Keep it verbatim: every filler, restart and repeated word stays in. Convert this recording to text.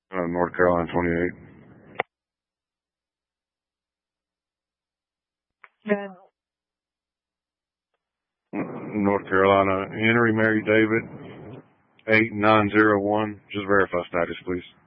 Uh, North Carolina twenty-eight. Good. North Carolina, Henry Mary David, eight nine zero one. Just verify status, please.